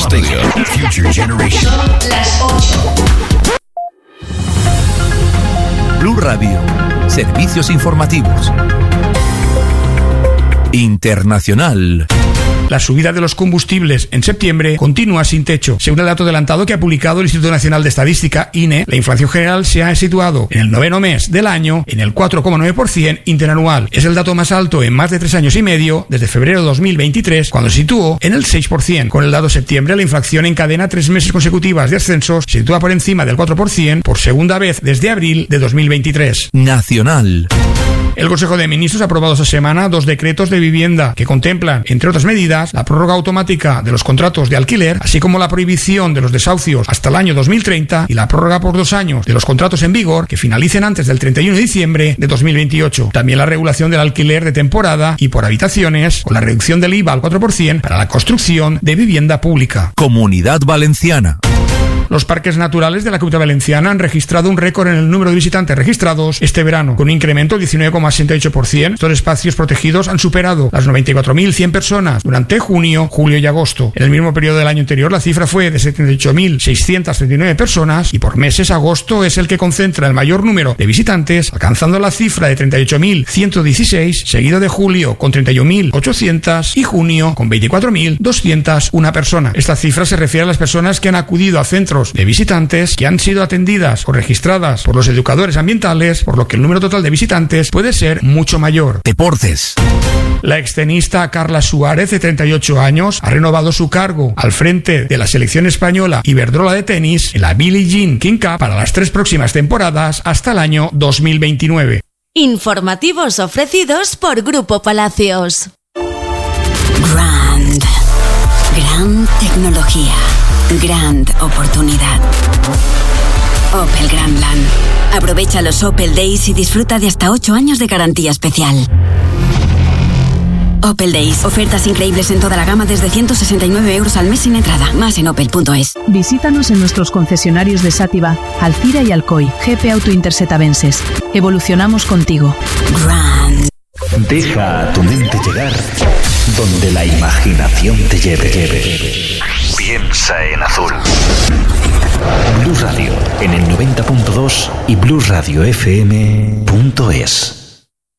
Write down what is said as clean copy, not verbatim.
Radio. Future Generation. Son las 8. Blue Radio. Servicios informativos. Internacional. La subida de los combustibles en septiembre continúa sin techo. Según el dato adelantado que ha publicado el Instituto Nacional de Estadística, INE, la inflación general se ha situado en el 9º mes del año en el 4,9% interanual. Es el dato más alto en más de 3 años y medio, desde febrero de 2023, cuando se situó en el 6%. Con el dato de septiembre, la inflación encadena 3 meses consecutivas de ascensos, se sitúa por encima del 4% por segunda vez desde abril de 2023. Nacional. El Consejo de Ministros ha aprobado esta semana 2 decretos de vivienda que contemplan, entre otras medidas, la prórroga automática de los contratos de alquiler, así como la prohibición de los desahucios hasta el año 2030 y la prórroga por 2 años de los contratos en vigor que finalicen antes del 31 de diciembre de 2028. También la regulación del alquiler de temporada y por habitaciones, con la reducción del IVA al 4% para la construcción de vivienda pública. Comunidad Valenciana. Los parques naturales de la Comunidad Valenciana han registrado un récord en el número de visitantes registrados este verano, con un incremento del 19,68%. Estos espacios protegidos han superado las 94.100 personas durante junio, julio y agosto. En el mismo periodo del año anterior, la cifra fue de 78.639 personas y por meses agosto es el que concentra el mayor número de visitantes, alcanzando la cifra de 38.116, seguido de julio con 31.800 y junio con 24.201 personas. Esta cifra se refiere a las personas que han acudido a centros de visitantes que han sido atendidas o registradas por los educadores ambientales, por lo que el número total de visitantes puede ser mucho mayor. Deportes. La extenista Carla Suárez, de 38 años, ha renovado su cargo al frente de la selección española Iberdrola de tenis en la Billie Jean King Cup para las 3 próximas temporadas hasta el año 2029. Informativos ofrecidos por Grupo Palacios. Gran tecnología. Gran oportunidad. Opel Grandland. Aprovecha los Opel Days y disfruta de hasta 8 años de garantía especial. Opel Days. Ofertas increíbles en toda la gama desde 169 euros al mes sin entrada. Más en opel.es. Visítanos en nuestros concesionarios de Sátiva, Alcira y Alcoy. GP Auto Intersetabenses. Evolucionamos contigo. Grand. Deja a tu mente llegar donde la imaginación te lleve. Piensa en azul. Blue Radio en el 90.2 y blueradiofm.es.